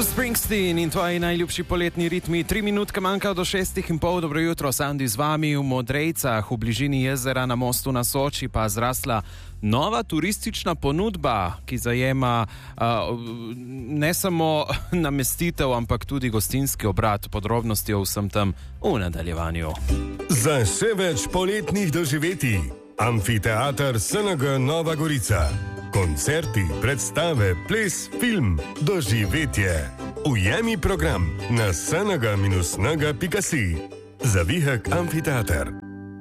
Bruce Springsteen in tvoji najljubši poletni ritmi. 3 minutke manjka do 6:30. Dobro jutro, Sandi z vami. V Modrejcah, v bližini jezera na mostu na Soči, pa zrasla nova turistična ponudba, ki zajema ne samo namestitev, ampak tudi gostinski obrat. Podrobnosti o vsem tem v nadaljevanju. Za še več poletnih doživetij. Amfiteater SNG Nova Gorica. Koncerti, predstave, ples, film, doživetje. Ujemi program na snг-nga.si. Zavihek Amfiteater.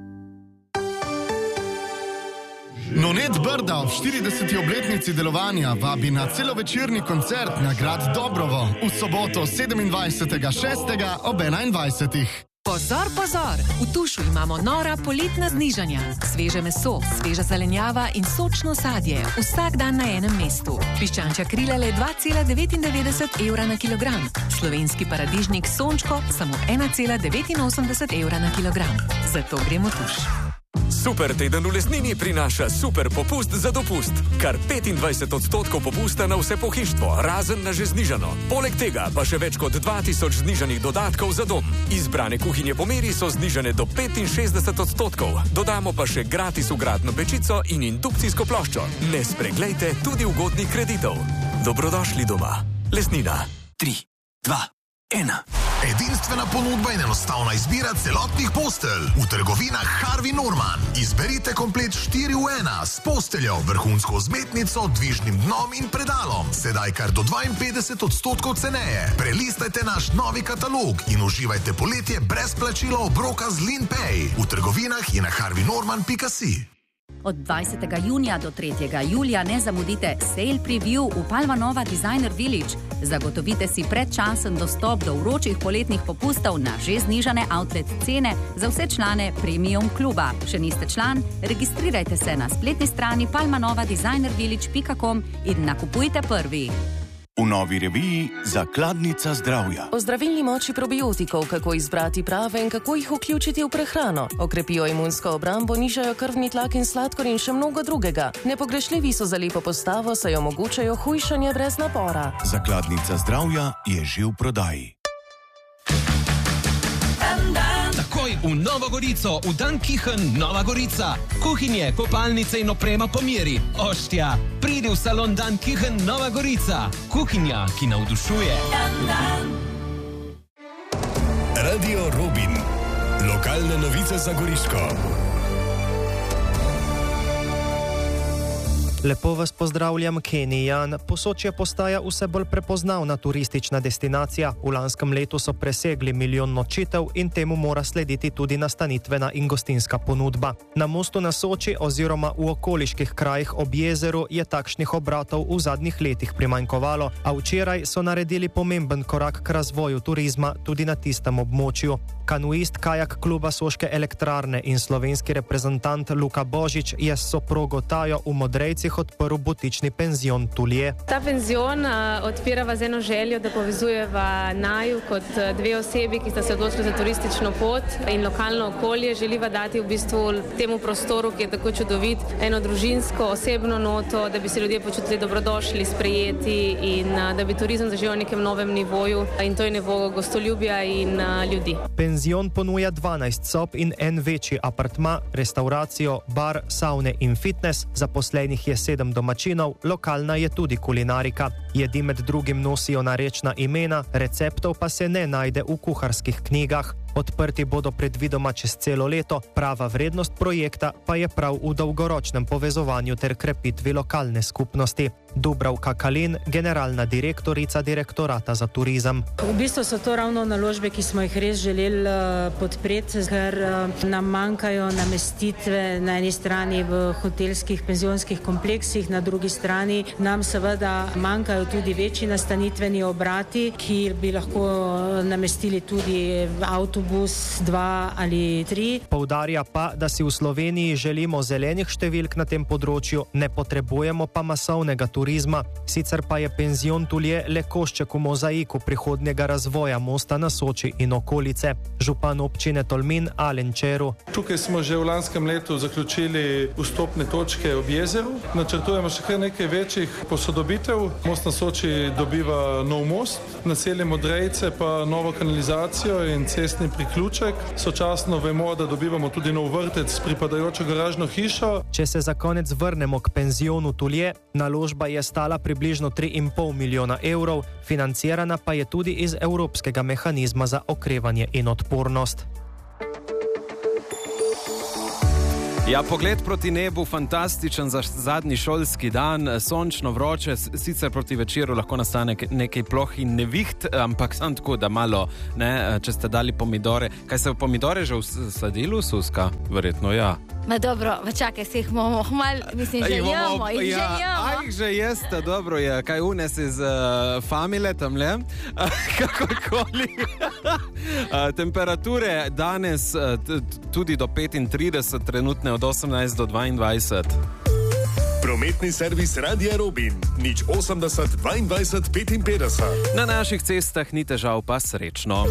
Nonet Brda ob 40. obletnici delovanja vabi na celovečerni koncert na grad Dobrovo v soboto 27.6. ob 21. Pozor, pozor! V Tušu imamo nora poletna znižanja. Sveže meso, sveža zelenjava in sočno sadje. Vsak dan na enem mestu. Piščančja krilele 2,99 evra na kilogram. Slovenski paradižnik Sončko samo 1,89 evra na kilogram. Zato gremo v Tuš. Super teden v Lesnini prinaša super popust za dopust. Kar 25% popusta na vse pohištvo, razen na že znižano. Poleg tega pa še več kot 2000 znižanih dodatkov za dom. Izbrane kuhinje po meri so znižane do 65%. Dodamo pa še gratis vgradno pečico in indukcijsko ploščo. Ne spreglejte tudi ugodnih kreditov. Dobrodošli doma. Lesnina. 3, 2, 1. Edinstvena ponudba in enostavna izbira celotnih postelj. V trgovinah Harvey Norman. Izberite komplet 4 v 1 s posteljo, vrhunsko vzmetnico, dvižnim dnom in predalom. Sedaj kar do 52% ceneje. Prelistajte naš novi katalog in uživajte poletje brez plačila obroka z LeanPay. V trgovinah in na harveynorman.si. Od 20. junija do 3. julija ne zamudite Sale Preview v Palma Nova Designer Village. Zagotovite si predčasen dostop do vročih poletnih popustov na že znižane outlet cene za vse člane Premium kluba. Še niste član? Registrirajte se na spletni strani palmanovadesignervillage.com in nakupujte prvi. V novi reviji Zakladnica zdravja. O zdravilni moči probiotikov, kako izbrati prave in kako jih vključiti v prehrano. Okrepijo imunsko obrambo, nižajo krvni tlak in sladkor in še mnogo drugega. Nepogrešljivi so za lepo postavo, saj omogočajo hujšanje brez napora. Zakladnica zdravja je že v prodaji. Takoj v Novo Gorico, v Dan Kichen Nova Gorica. Kuhinje, kopalnice in oprema po meri. Oštja, pridi v salon Dan Kichen Nova Gorica. Kuhinja, ki navdušuje. Radio Robin. Lokalne novice za Goriško. Lepo vas pozdravljam, Kenijan. Posočje postaja vse bolj prepoznavna turistična destinacija. V lanskem letu so presegli 1 milijon nočitev in temu mora slediti tudi nastanitvena in gostinska ponudba. Na mostu na Soči oziroma v okoliških krajih ob jezeru je takšnih obratov v zadnjih letih primanjkovalo, a včeraj so naredili pomemben korak k razvoju turizma tudi na tistem območju. Kanuist kajak kluba Soške elektrarne in slovenski reprezentant Luka Božič je s soprogo Tajo v Modrejcih odprl butični penzion Tulje. Ta penzion odpirava z eno željo, da povezujeva naju kot dve osebi, ki sta se odločili za turistično pot in lokalno okolje. Želiva dati v bistvu temu prostoru, ki je tako čudovit, eno družinsko, osebno noto, da bi se ljudje počutili dobrodošli, sprejeti in da bi turizem zaživel na nekem novem nivoju in to je nivo gostoljubja in ljudi. Penzion ponuja 12 sob in en večji apartma, restauracijo, bar, savne in fitness, zaposlenih je 7 domačinov, lokalna je tudi kulinarika. Jedi med drugim nosijo narečna imena, receptov pa se ne najde v kuharskih knjigah. Odprti bodo predvidoma čez celo leto, prava vrednost projekta pa je prav v dolgoročnem povezovanju ter krepitvi lokalne skupnosti. Dubravka Kalin, generalna direktorica Direktorata za turizem. V bistvu so to ravno naložbe, ki smo jih res želeli podpreti, ker nam manjkajo namestitve na eni strani v hotelskih, penzionskih kompleksih, na drugi strani nam seveda manjkajo tudi večji nastanitveni obrati, ki bi lahko namestili tudi avtobus 2 ali 3. Poudarja pa, da si v Sloveniji želimo zelenih številk na tem področju, ne potrebujemo pa masovnega turizma turizma. Sicer pa je penzion Tulje le košček v mozaiku prihodnjega razvoja mosta na Soči in okolice. Župan občine Tolmin Alen Čeru. Tukaj smo že v lanskem letu zaključili vstopne točke ob jezeru. Načrtujemo še kar nekaj večjih posodobitev. Most na Soči dobiva nov most, naselje Modrejce pa novo kanalizacijo in cestni priključek. Sočasno vemo, da dobivamo tudi nov vrtec s pripadajočo garažno hišo. Če se za konec vrnemo k penzionu Tulje, naložba je stala približno 3,5 milijona evrov, financirana pa je tudi iz Evropskega mehanizma za okrevanje in odpornost. Ja, pogled proti nebu, fantastičen za zadnji šolski dan, sončno, vroče, sicer proti večeru lahko nastane nekaj ploh in neviht, ampak sam tako, da malo, ne, če ste dali pomidore. Kaj se v pomidore že vsadilo, Suska? Verjetno, ja. Ma dobro, čakaj, se jih bomo malo, mislim, že jemo, jih že jemo. A jih že jeste, dobro je, kaj unes iz famile tamle, kakorkoli. Temperature danes tudi do 35, trenutne od 18 do 22. Prometni servis Radia Robin, 080 22 55. Na naših cestah ni težav, pa srečno.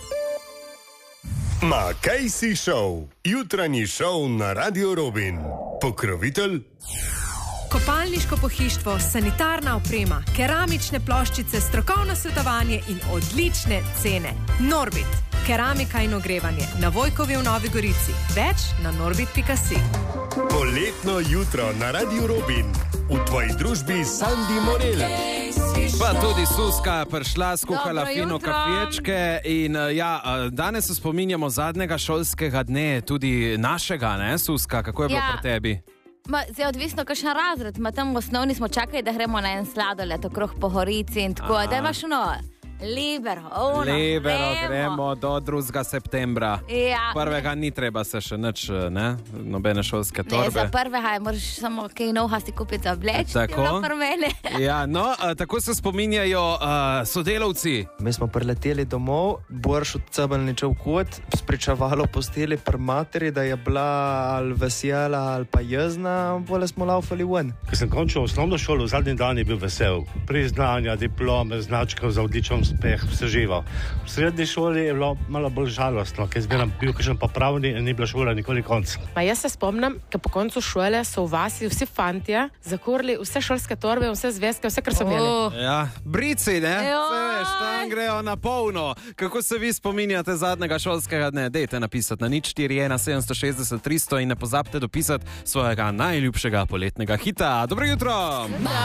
Makejsi Show, jutranji šov na Radio Robin. Pokrovitelj? Kopalniško pohištvo, sanitarna oprema, keramične ploščice, strokovno svetovanje in odlične cene. Norbit, keramika in ogrevanje, na Vojkovi v Novi Gorici. Več na norbit.si. Poletno jutro na Radio Robin. V tvoji družbi Sandi Morel. Pa tudi Suska prišla, skuhala Dobro fino jutro. kafečke in danes se spominjamo zadnjega šolskega dne, tudi našega, ne, Suska? Kako je bilo pri tebi? Zdaj odvisno, kakšen razred. Tam v osnovni smo čakali, da gremo na en sladoled okrog po Horici in tako. Da imaš Libero, gremo do 2. septembra. Ja. Prvega ni treba se še nič, ne, nobene šolske torbe. Ne, za prvega moraš samo kaj noha si kupiti za obleč. Tako? Ja, no, tako se spominjajo sodelavci. Mi smo prileteli domov, Borš od Cebelničev kot, spričevalo posteli pri materi, da je bila ali vesela ali pa jezna, bolje smo laufali ven. Ko sem končal osnovno šolo, v zadnji dan je bil vesel. Priznanja, diplome, značke za odličen uspeh, vse živo. V srednji šoli je bilo malo bolj žalostno, ker sem bil kakšen popravni in ni bila šola nikoli konc. Pa jaz se spomnim, ker po koncu šole so v vasi vsi fantje zakurili vse šolske torbe, vse zvezke, vse, kar so imeli. Ja, brici, ne? Vse veš, tam grejo na polno. Kako se vi spominjate zadnjega šolskega dne? Dejte napisati na 041 760 300 in ne pozabite dopisati svojega najljubšega poletnega hita. Dobro jutro!